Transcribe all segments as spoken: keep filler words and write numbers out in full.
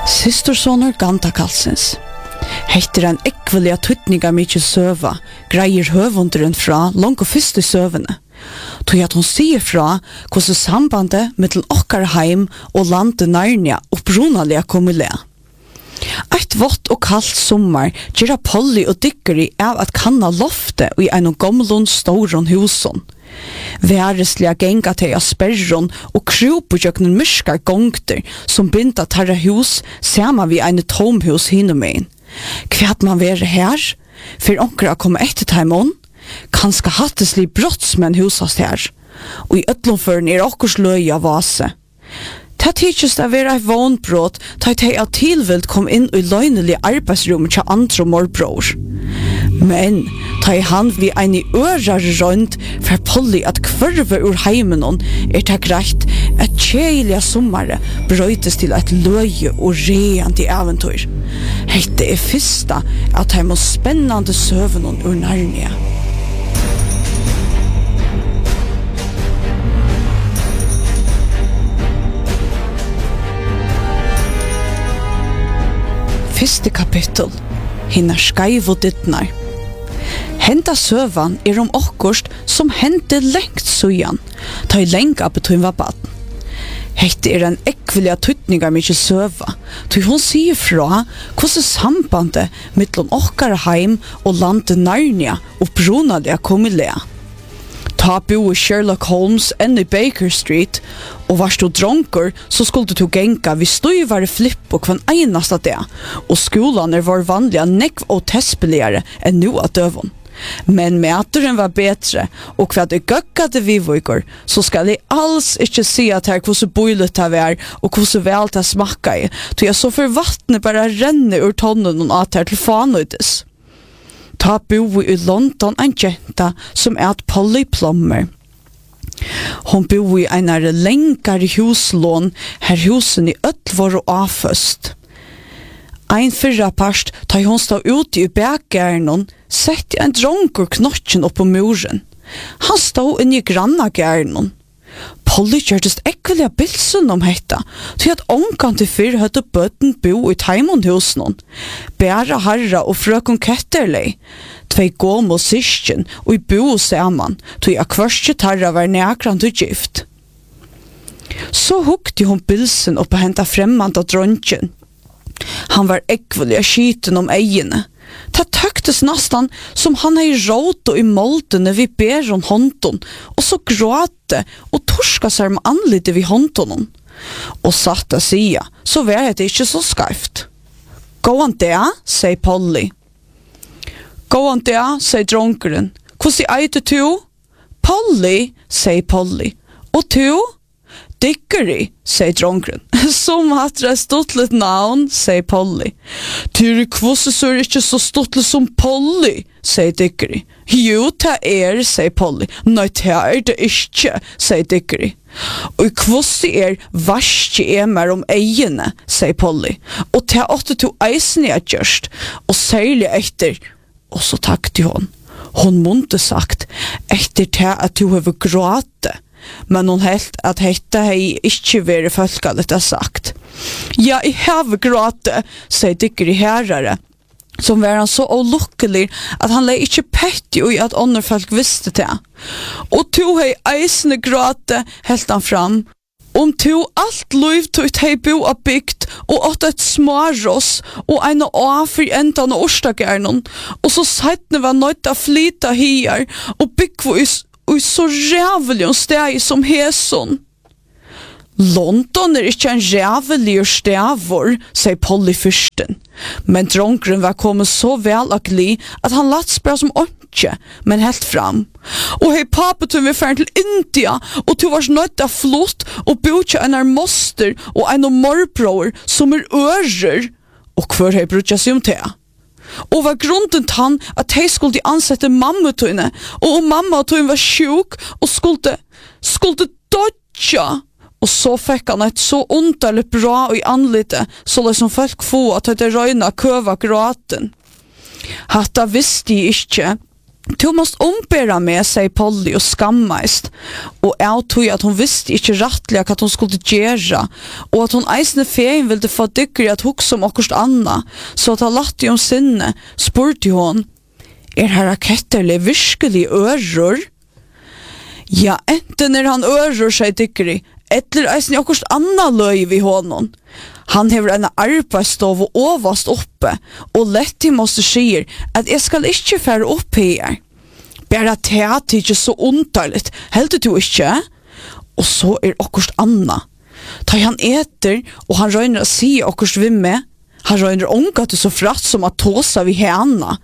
Systerssoner Ganta Kalsens. Heter en ekvelia tutninga mykje søva, greier høvunderen fra langt og fyrste søvene. Tog at hun sier fra hvordan sambandet mellom okkar heim og landet Narnia opprunalega kom i le. Eit vått og kaldt sommar gjerra Polly og Dickory av at kanna loftet i en gamlun storon huson. Væresliga genga til av sperron og krupujøknen myskar gongter som binda tarra hus sama vi ein tomhus hinumein. Kvært man være her? For onkra komme etter taimon? Kanska hattesli brottsmenn husast her. Og i ötlomføren er okkurs løy av vase. Ta tidsjust av vera et vånbrot, ta tei av tilvild kom inn i løgnelig arbeidsrum til andre morbror. Men, ta i han vi ein i ørar rønt for Polly at kvørve ur heimenon, er ta greit at kjeilige sommare brøytes til et løye og reant i eventyr. Hette er fyrsta at heim og spennande søvenon ur Narnia. Fyrste kapittel, hinna skaiv og dittnar. Henda søvan er om okkurst som hente lengt sujan, ta i lenga betun var baden. Hette er en ekvelia tutninga mykje søva, tog hun sier fra hvordan sambandet mittlom okkar heim og landet Narnia opprunalega kom i le. Ta bo i Sherlock Holmes enn i Baker Street, og varst du dronker, så skulle du genka vi støyvare flipp og kvann einasta det, og skolane var vanliga nekv og tespligare enn nu at døvun. Men mæturen var betre, og hva det gøkkade vi vøygår, så skal jeg alls ikke si at her hvordan boilet det var, og hvordan vel det smakka i, til jeg så for vattnet bare renne ur tonnen og at her til fanøydes. Ta bo i London en jenta som er et Polly Plummer. Hon bo i en lengare huslån her husen i öll var og avføst. Ein fyrra parst ta hon stod ute i bakgärnon sett en dronker knotjen opp på muren. Han stod inn i grannagärnon. Polly gjørtest ekvelia bilsen om hetta, til at ongan til fyrr høtte bøtten bo i taimonhusen. Bæra harra og frøkon Ketterley, tvei gåm og syskjen, og i bo saman, til at kvørste tarra var nekrand og gift. Så hukte hon bilsen opp og henta fremmand av dronjen. Han var ekvelia skiten om eiene. Det tøktes nastan som han hei råd og i moldene vi ber om hånden, og så gråte og torska seg med anlite vi hånden. Og satt å sia, så var det ikke så skarft. Gå an det, sier Polly. Gå an det, sier dronkeren. Hvordan er det du? Polly, sier Polly. Og du? Dickory, sier dronkeren. Som hatra stuttlet navn, sier Polly. Tyri kvosse så er ikke så stuttlet som Polly, sier Dickory. Jo, det er, sier Polly. Nei, det er det ikke, sier Dickory. Og kvosse er varske emer om eiene, sier Polly. Og det åtte to eisen jeg gjørst, og særlig etter. Og så takte hon. Hon måtte sagt, etter det at du har gråte. Men hon helt at hetta hei ikkje veri folkalet er sagt. Ja, I have gråte, sier Dickory herrare, som var han så olukkelig at han lei ikkje petti i at andre folk visste det. Og to hei eisne gråte, helt han fram. Om to alt liv tog hei bo av bygd, og åtte et smaros, og ein og afir endan og orsdagernon, og så seitne var nøyt av flyta hier, og byggvis og så rævelig og steg som heson. London er ikke en rævelig og stavor, sier Polly fyrsten. Men dronkeren var kommet så vel og gli at han latt spra som åndsje, men helt fram. Og hei pappa tog vi færen til India, og tog var nødt av flott, og bodde en er moster og en av morbror som er ører. Og hver hei brukte seg om det. Og var grunden til han at de skulle ansette mammatøyne, og om mammatøyne var sjuk og skulle, skulle dodja. Og så fikk han et så underlig bra i anlite, så liksom folk få at det røyna køva gråten. Hatta visste jeg ikke, Du måst ombera med, sier Polly og skammeist, og jeg tog at hun visste ikke rettelig hva hun skulle gjøre, og at hun eisende feien ville få dykker at hukse om akkurat anna, så at han latt i om sinne, spurte hun, er her raketterlig virkelig ører? Ja, enten er han ører, sier dykker i, eller eisende akkurat anna løy vi honom. Han hever en arbeidsstov og overast oppe, og lett i måste sier at jeg skal ikke fære opp her. Bare teat ikke så underligt, heldig du ikke? Og så er akkurat anna. Ta han eter, og han røyner å si akkurat vi med, han røyner ånga til så fratt som at tåsa vi henne.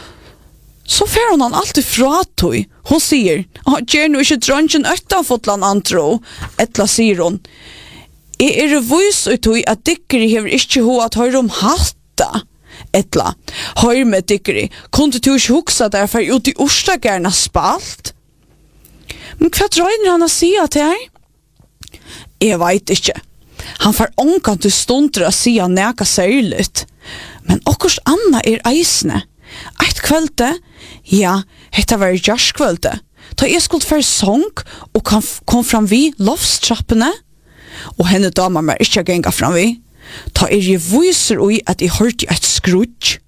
Så fer hon han alltid fra tog. Hon sier, «Gjer nu ikke drøngen øttanfotland antro», etla sier hon, «Jeg er vis ut tog at dikkeri hever ikke ho at høyre om hatta». Etla, høyre med dikkeri, kunne du ikke huksa derfor ut i Orstagerna spalt? Men hva drøyner han å si at her? Jeg veit ikke. Han får ångan til stunder å si han neka særligt. Men okkurs anna er eisne. Eit kvölde, ja, hetta var jarskvölde. Ta jeg skulle for sång og kom, kom fram vi lovstrappene, og henne damer meg ikke genga fram vi. Ta er jeg viser ui at jeg hørte et skrudj.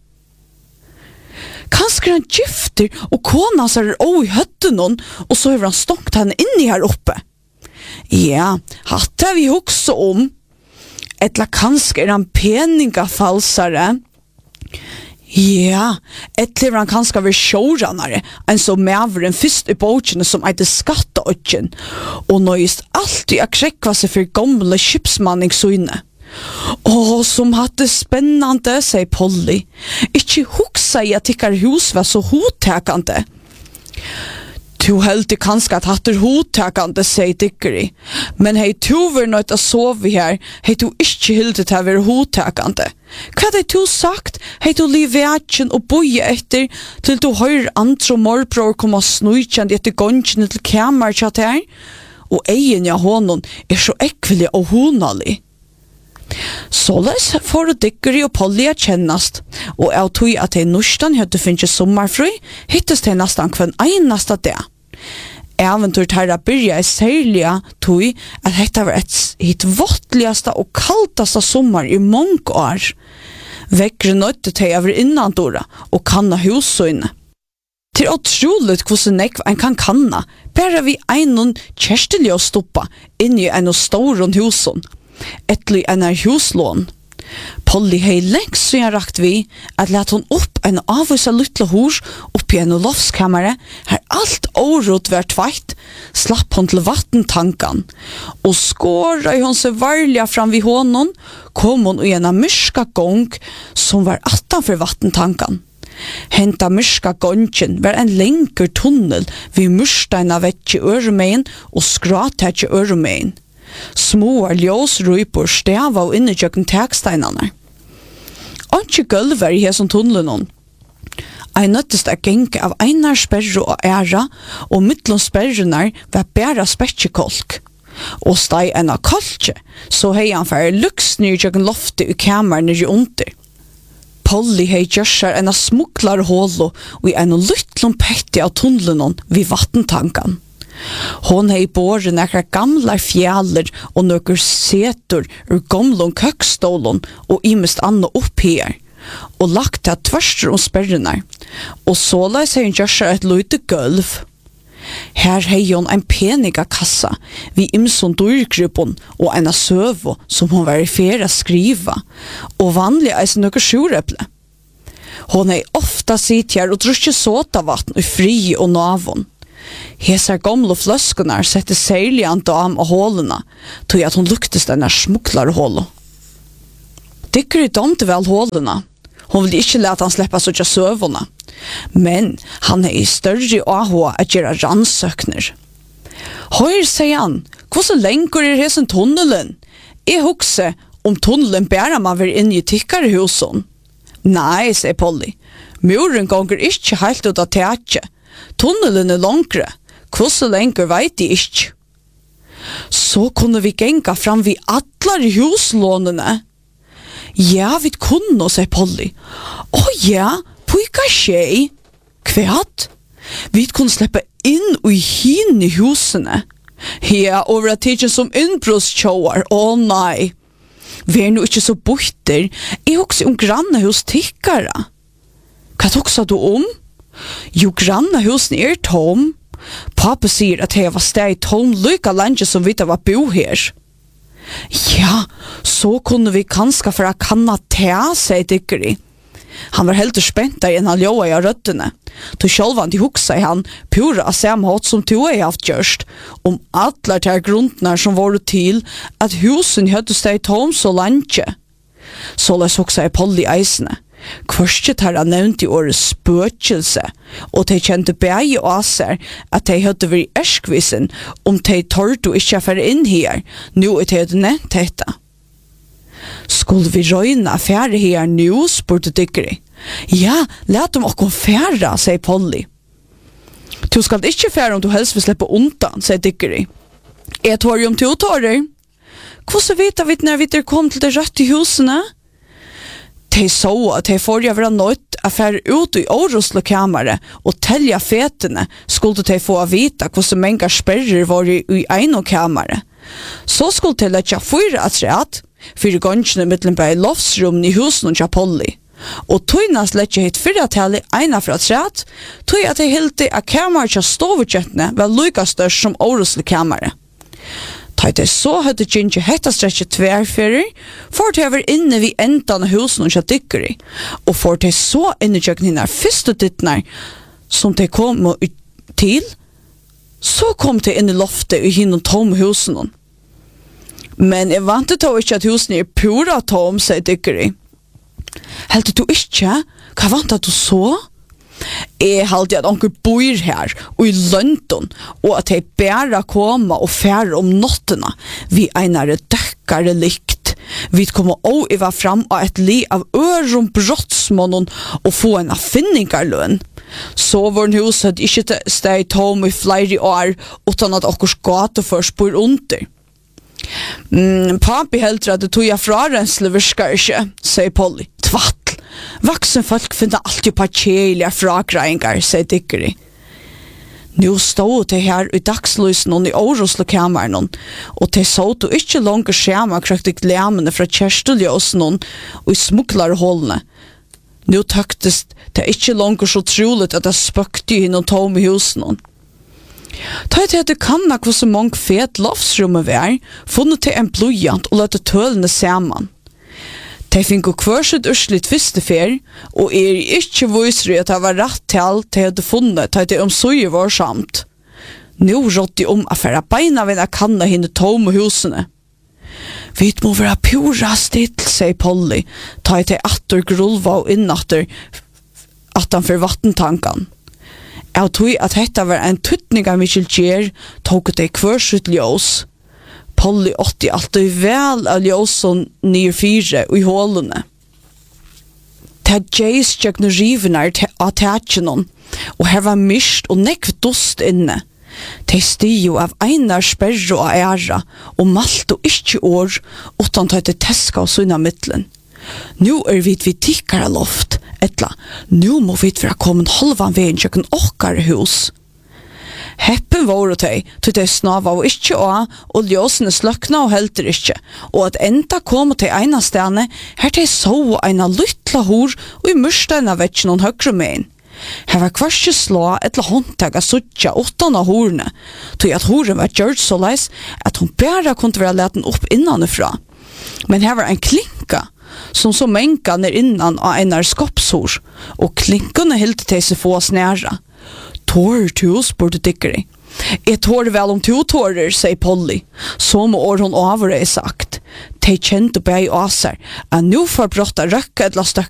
Kanskje han gifter, og kona ser er å i høtten hon, og så har han stångt henne inni her oppe. Ja, hatt har vi hoksa om. Etla kanskje er han peningafalsare. Ja, etla er han kanskje være sjårannare, enn så maveren fyrst i båtjene som eide skatteåtjen, og nøyest alltid a krekva seg for gamle kipsmanningssyne. Åh, som hadde spennende, sier Polly. Ikke huksa i at tikkar hus var så hotekande. Tu heldig kanskje at hatt er hotekande, sier Dikkeri. Men hei tu var nøyt å sove her, hei tu ikke hildet til å være hotekande. Hva hadde tu sagt? Hei tu liv vetjen og boie etter til du høyre andre morbror komme snuikjand etter gongene til kammer tjatt her? Og egen av honom er så ekvelig og honalig. Såleis får du Dikkeri og Polly a kjennast, og jeg tog at jeg norstan høyde finnes sommarfri, hittes det nesten hver einasta det. Eventyrt herra byrja i særliga tog at dette var et hitt vottligaste og kaltaste sommar i mange år. Vekkre nøyde til jeg var innandora og kanna hussøyne. Det er utroligt hvordan nekv en kan kanna, bare vi einon kjerstelig å stoppa inn i en stor husun. Etli en er huslån. Polly hei lengst så jeg rakt vi at let hon opp en avvisa lytle hors oppi en loftskamere her alt årot var tveit slapp hon til vattentankan og skåra i hon seg varliga fram vid honom kom hon i en myrska gong som var attanfor vattentankan. Henta myrska gongen var en lenker tunnel vid myrsteina vekki øremein og skratekki øremein. Små ljøsrøyper stava og inni tjøkken teksteinene. Anki gulver i hesson tunnelen. Jeg nøttest a genke av einar sperre og æra, og mittlom sperrenar var bæra spekjekolk. Og steg en av kolkje, så hei han færre luksnir tjøkken loftet i kamer nere under. Polly hei gjørsar en av smuklar hålo og i en av lyttlom petti av tunnelen vid vattentankan. Hon hei båret nekra gamla fjaller og nøkker setur ur gamlun køkstålun og imest anna opp her, og lagt til tverster om sperrenar, og såleis hei hun gjørsar et løyde gulv. Her hei hun en peniga kassa vi imson dyrgrupon og en søvo som hon var i fjera skriva, og vanlig eis nøkker sjureple. Hon hei ofta sitt her og druskje såtavatten i fri og navon. Hesar gamle fløskunar sette særlig an dam av hålena, tog at hun luktes denne smukklare hålo. Dikkeri domte vel hålena. Hun ville ikke lete han sleppa sånn søvåna, men han er i større ahoa at gjøre rannsøkner. Høyr, sier han, hvordan lenger er hesen tunnelen? Jeg hukse om tunnelen bæra man vil inn i tykkare husen. Nei, sier Polly, muren gonger ikke helt ut av teatje. Tunnelen er langere. Hvordan lenger vet jeg ikke? Så kunne vi genga fram vid atlar i huslånene. Ja, vi kunne, sier Polly. Å ja, pojka tjej. Kvært? Vi kunne slippe inn i hinn i husene. Ja, over at det som innbrostjåar, å oh, nei. Vi er nå ikke så borter. Jeg også om grannehus tikkara. Hva toksa du om? Jo, grannehusen er tom. Pappa sier at jeg var steg tom lykka lenge som vi var bo her. Ja, så kunne vi kanskje for å kanna ta seg dykkeri. Han var helt spent der enn han ljóa i røttene. To sjálvan de hugsa i han pura av samme hatt som to er haft gjørst om alle de grunnene som var til at husen hadde steg tom så lenge. Så les hugsa i Polly eisene. Kvørstet har han nevnt i året spøkelse, og de kjente bæg og aser at de hadde vært erskvisen om de tørte å ikke fære inn her, nå er de hadde nevnt dette. Skulle vi røyne affære her nå, spurte dykkeri. Ja, let dem okkom fære, sier Polly. Du skal ikke fære om du helst vil slippe undan, sier dykkeri. Jeg tår jo om to tårer. Hvordan vet vi når vi kom til det røtte husene? De så at de forrige var nødt å fære ut i Åroslo kammeret og telja fetene skulle de få vite hvordan mange sperrer var i, i ene kammeret. Så skulle de lette fyra atreat, fyra gongene mittlen bei loftsrummen i husen og Polly. Og tøynas lette hit fyra tale ena fra atreat, tøy at de hilti at kammeret til stovetjettene var lykka størst som Åroslo kammeret. Ta det så hadde Ginger hetta stretchet tverrferer, for det var inne vid endan av husen og dykkeri, og for det så inne tjøkken hinnar første dittnar som de kom til, så kom de inn i loftet i hinnom tom husen. Men jeg vant til ikke at husen er pura tom, sier dykkeri. Helt du ikke? Hva vant at du så? Jeg halte at onkel bor her og i London, og at jeg bare koma og fære om nottene vi einare døkkare likt. Vi kommer også i var fram av et li av ørum brottsmånen og få en affinningarløn. Så vår hus hadde ikke steg tom i flere år utan at okkurs gata først bor under. Mm, Papi helter at det tog jeg fra rensle virker ikke, sier Polly. Tvatt. Vaksen folk finner alltid parkjeliga frakreinger, sier dykkeri. Nå stod de her i dagslysen i Åroslo kammeren, og de så du ikke langt skjema krøkte glemene fra kjersteljøsen og i smuklarholdene. Nå tøktes det ikke langt så troligt at det spøkte i noen tom i husen. Ta til at du kan nok hva så mange fet loftsrommet var, funnet til en blodjant og løte tølene sammen. De fikk å kvørset urslitt fyrstefer, og er ikke viser at det var rett til de hadde funnet til at det omsøye var samt. Nå rådde de om at fære beina ved å kanne henne tomme husene. Vi må være pura still, sier Polly, ta til atter grulva og innatter at han for vattentankene. Jeg tror at dette var en tuttning av Michel Gjer, tok det kvørset ljøs. Polly åtti alltid vel av ljøsen nye fire i hålene. Det er Jace tjøkne rivene av tætjenen, og her var mist og nekv dust inne. De steg jo av einar sperre og æra, og malt og ikke år, utan ta til teska og sunna middelen. Nå er vi vid tikkara loft, etla, nå må vi være kommet halvan veien tjøkken okkar hus. Heppen var det de, til de snava og ikke å, og ljøsene sløkna og helter ikke, og at enda kom til ena stene, her de så ena lytla hor og i mørsteina vekk noen høyre med. Her var kvarske slå etla håndtag av suttja åttan av horene, til at horen var gjørt så leis at hun bare kunne være leten opp innanifra. Men her var en klinka, som så menka ned innan av en skopshor, og klinkene hilde til seg få snæra. Tår to, spurte dykkeri. Jeg tår vel om to tårer, sier Polly. Så må år hun over er sagt. De kjente bæg aser, at nå får brotta røkka et la